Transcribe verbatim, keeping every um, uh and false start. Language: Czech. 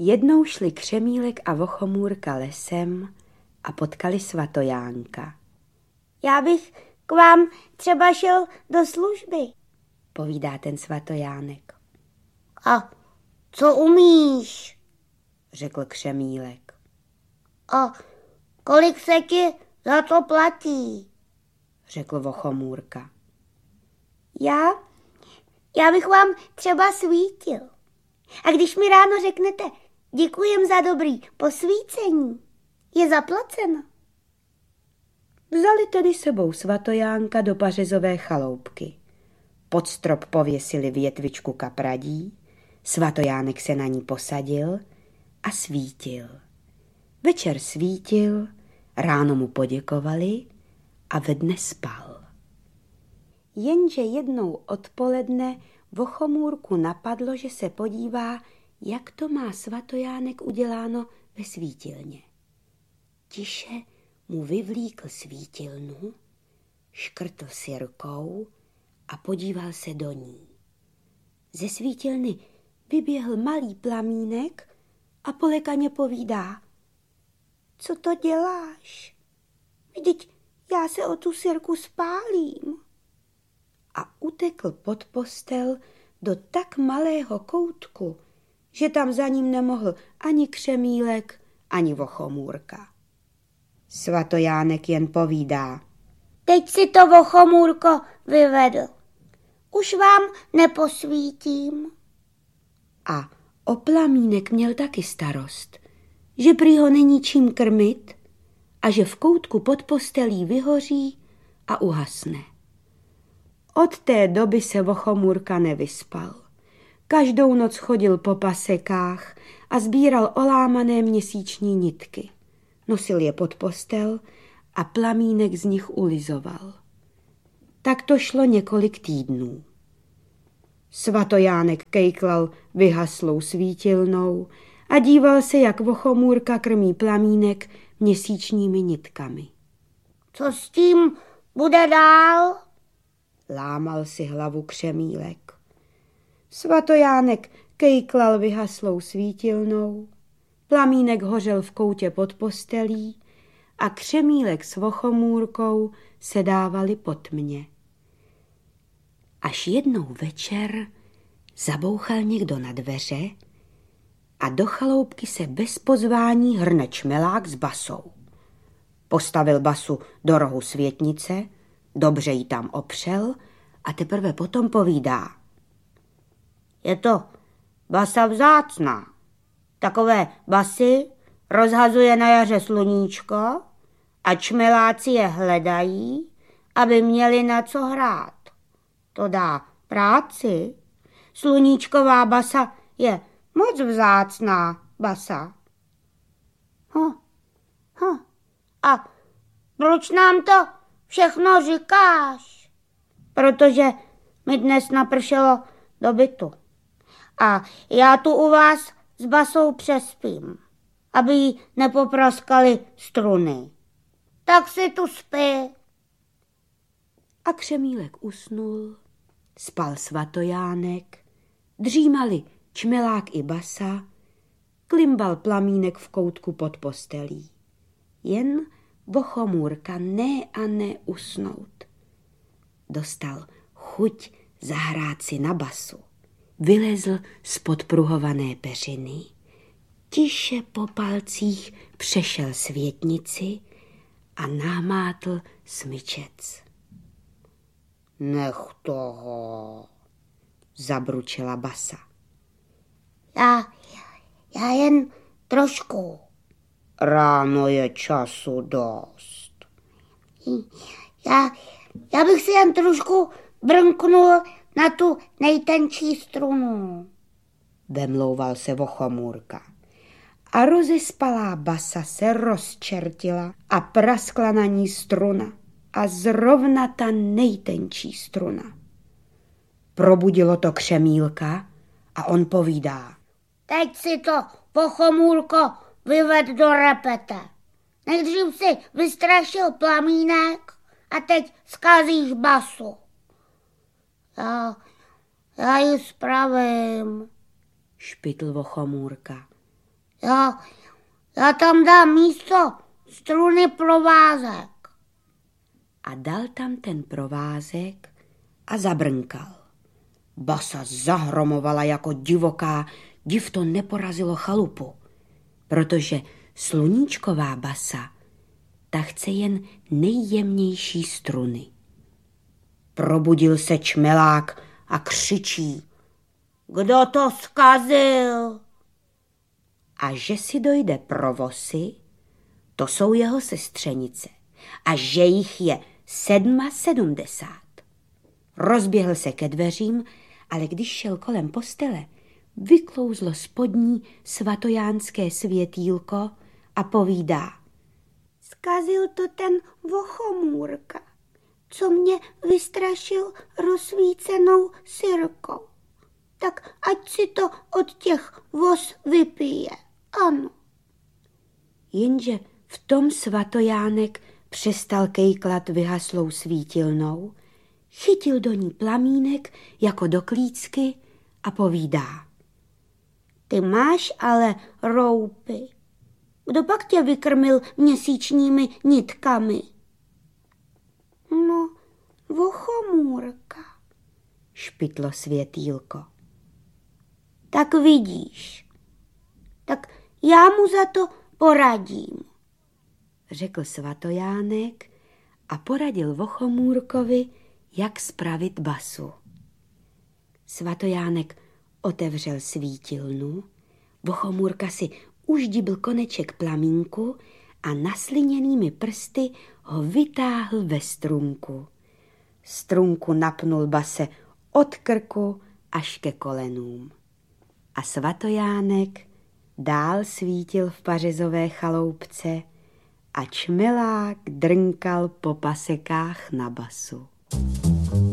Jednou šli Křemílek a Vochomůrka lesem a potkali Svatojánka. Já bych k vám třeba šel do služby, povídá ten Svatojánek. A co umíš? Řekl Křemílek. A kolik se ti za to platí? Řekl Vochomůrka. Já, já bych vám třeba svítil. A když mi ráno řeknete, děkujem za dobrý posvícení, je zaplaceno. Vzali tedy sebou Svatojánka do pařezové chaloupky. Pod strop pověsili větvičku kapradí, Svatojánek se na ní posadil a svítil. Večer svítil, ráno mu poděkovali a ve dne spal. Jenže jednou odpoledne Vochomůrku napadlo, že se podívá, jak to má Svatojánek uděláno ve svítilně. Tiše mu vyvlíkl svítilnu, škrtl si rukou a podíval se do ní. Ze svítilny vyběhl malý plamínek a polekaně povídá. Co to děláš? Vždyť já se o tu sirku spálím. A utekl pod postel do tak malého koutku, že tam za ním nemohl ani Křemílek, ani Vochomůrka. Svatojánek jen povídá. Teď si to Vochomůrko vyvedl. Už vám neposvítím. A o plamínek měl taky starost, že prý ho není čím krmit a že v koutku pod postelí vyhoří a uhasne. Od té doby se Vochomůrka nevyspal. Každou noc chodil po pasekách a sbíral olámané měsíční nitky. Nosil je pod postel a plamínek z nich ulizoval. Tak to šlo několik týdnů. Svatojánek kejklal vyhaslou svítilnou a díval se, jak Vochomůrka krmí plamínek měsíčními nitkami. Co s tím bude dál? Lámal si hlavu Křemílek. Svatojánek kejklal vyhaslou svítilnou, plamínek hořel v koutě pod postelí a Křemílek s Vochomůrkou se dávali po tmě. Až jednou večer zabouchal někdo na dveře a do chaloupky se bez pozvání hrne čmelák s basou. Postavil basu do rohu světnice, dobře ji tam opřel a teprve potom povídá. Je to basa vzácná. Takové basy rozhazuje na jaře sluníčko a čmeláci je hledají, aby měli na co hrát. To dá práci. Sluníčková basa je moc vzácná basa. Huh. Huh. A proč nám to všechno říkáš? Protože mi dnes napršelo do bytu. A já tu u vás s basou přespím, aby jí nepopraskaly struny. Tak si tu spí. A Křemílek usnul, spal Svatojánek, dřímali čmelák i basa, klimbal plamínek v koutku pod postelí. Jen Vochomůrka ne a ne usnout. Dostal chuť zahrát si na basu. Vylezl z podpruhované peřiny, tiše po palcích přešel světnici a namátl smyčec. Nech toho, zabručela basa. Já, já jen trošku. Ráno je času dost. Já, já bych si jen trošku brnknul na tu nejtenčí strunu. Vemlouval se Vochomůrka. A rozespalá basa se rozčertila a praskla na ní struna. A zrovna ta nejtenčí struna. Probudilo to Křemílka a on povídá. Teď si to, Vochomůrko, vyved do repete. Nejdřív si vystrašil plamínek a teď zkazíš basu. Já, já ji spravím, špitl Vochomůrka. Já, já tam dám místo struny provázek. A dal tam ten provázek a zabrnkal. Basa zahromovala jako divoká, div to neporazilo chalupu, protože sluníčková basa, ta chce jen nejjemnější struny. Probudil se čmelák a křičí: Kdo to zkazil? A že si dojde provosy, to jsou jeho sestřenice, a že jich je sedma sedmdesát. Rozběhl se ke dveřím, ale když šel kolem postele, vyklouzlo spod ní svatojánské světýlko a povídá: Zkazil to ten Vochomůrka, co mě vystrašil rozsvícenou sirkou. Tak ať si to od těch voz vypije, ano. Jenže v tom svatojánek přestal kejklat vyhaslou svítilnou, chytil do ní plamínek jako do klícky a povídá: Ty máš ale roupy. Kdo pak tě vykrmil měsíčními nitkami? No, Vochomůrka, špitlo světýlko. Tak vidíš, tak já mu za to poradím, řekl svatojánek a poradil Vochomůrkovi, jak spravit basu. Svatojánek otevřel svítilnu, Vochomůrka si uždibl koneček plamínku a nasliněnými prsty ho vytáhl ve strunku. Strunku napnul base od krku až ke kolenům. A svatojánek dál svítil v pařezové chaloupce a čmelák drnkal po pasekách na basu.